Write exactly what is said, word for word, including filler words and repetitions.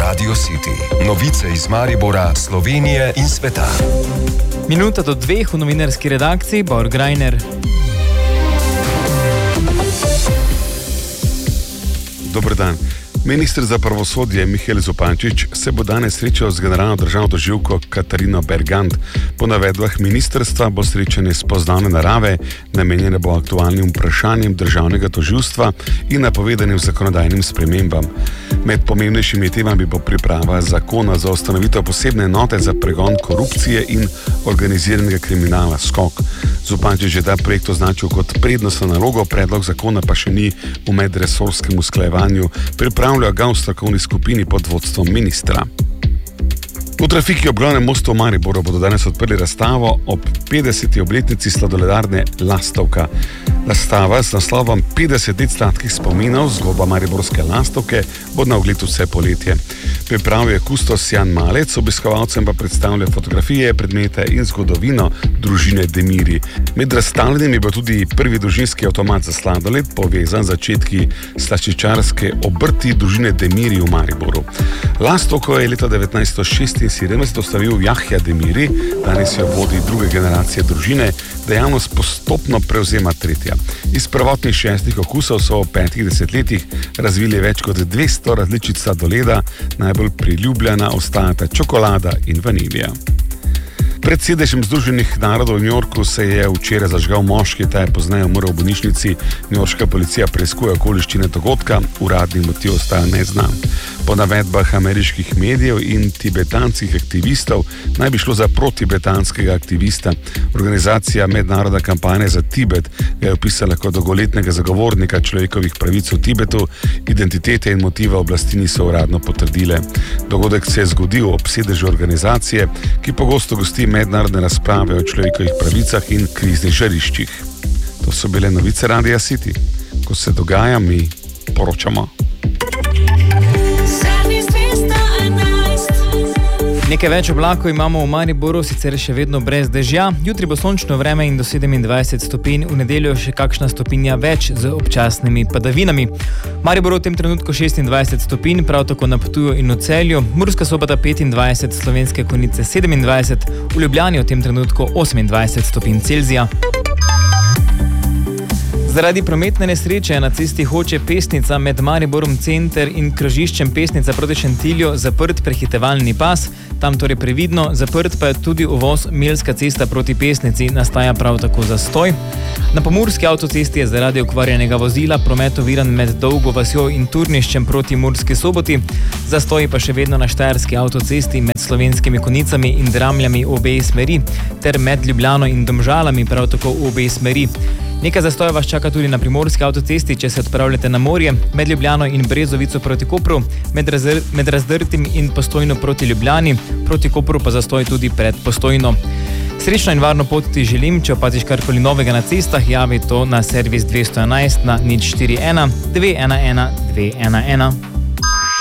Radio City. Novice iz Maribora, Slovenije in sveta. Minuta do dveh v novinarski redakciji Bor Grajner. Dober dan. Minister za pravosodje Mihael Zupančič se bo danes srečal z generalno državno tožilko Katarino Bergant. Po navedbah ministrstva bo srečanje spoznavne narave, namenjene bo aktualnim vprašanjem državnega tožilstva in napovedanim zakonodajnim spremembam. Med pomembnejšimi temami bo priprava zakona za ustanovitev posebne enote za pregon korupcije in organiziranega kriminala SKOK. Zupančič je ta projekt označil kot prednostno nalogo, predlog zakona pa še ni v medresorskem usklajevanju, pripravljajo ga v strokovni skupini pod vodstvom ministra. V trafiki ob glavnem mostu v Mariboru bodo danes odprli razstavo ob petdeseti obletnici sladoledarne Lastovka. Razstava z naslovom petdeset let sladkih spominov, zgodba mariborske lastovke, bo na ogled vse poletje. Pripravil je kustos Jan Malec, obiskovalcem pa predstavlja fotografije, predmete in zgodovino družine Demiri. Med razstavljenimi bo tudi prvi družinski avtomat za sladoled, povezan z začetki slaščičarske obrti družine Demiri v Mariboru. Lastovko je leta devetnajststo šestinsedemdeset ustavil Jahja Demiri, danes jo vodi druge generacije družine, dejavnost postopno prevzema tretja. Iz prvotnih šestih okusov so v petih desetletjih razvili več kot dvesto različic sladoleda, najbolj priljubljena ostajata čokolada in vanilija. Pred sedežem Združenih narodov v New Yorku se je včeraj zažgal moški, ta je pozneje umrl v bolnišnici. Newyorška policija preiskuje okoliščine dogodka, uradni motiv ostaja neznan. Po navedbah ameriških medijev in tibetanskih aktivistov naj bi šlo za protibetanskega aktivista. Organizacija Mednarodna kampanja za Tibet ga je opisala kot dolgoletnega zagovornika človekovih pravic v Tibetu, identitete in motiva oblasti niso uradno potrdile. Dogodek se je zgodil ob sedežu organizacije, ki pogosto gosti mednarodne razprave o človekovih pravicah in kriznih žariščih. To so bile novice Radia City. Ko se dogaja, mi poročamo. Nekaj več oblakov imamo v Mariboru, sicer še vedno brez dežja. Jutri bo sončno vreme in do sedemindvajset stopinj, v nedeljo še kakšna stopinja več z občasnimi padavinami. V Mariboru v tem trenutku šestindvajset stopinj, prav tako na Ptuju in v Celju, Murska Sobota petindvajset, Slovenske Konjice sedemindvajset, v Ljubljani v tem trenutku osemindvajset stopinj Celzija. Zaradi prometne nesreče je na cesti Hoče Pesnica med Mariborom center in krožiščem Pesnica proti Šentilju zaprt prehitevalni pas, tam torej previdno, zaprt pa je tudi uvoz Melska cesta proti Pesnici, nastaja prav tako zastoj. Na pomurski avtocesti je zaradi okvarjenega vozila promet oviran med Dolgo vasjo in Turniščem proti Murski Soboti, zastoji pa še vedno na štajerski avtocesti med Slovenskimi Konjicami in Dramljami v obe smeri, ter med Ljubljano in Domžalami prav tako v obe smeri. Nekaj zastoja vas čaka tudi na primorski avtocesti, če se odpravljate na morje, med Ljubljano in Brezovico proti Kopru, med, razr med Razdrtim in Postojno proti Ljubljani, proti Kopru pa zastoj tudi pred Postojno. Srečno in varno pot ti želim, če opaziš karkoli novega na cestah, javi to na servis dvesto enajst na nič štiri ena dve ena ena dve ena ena.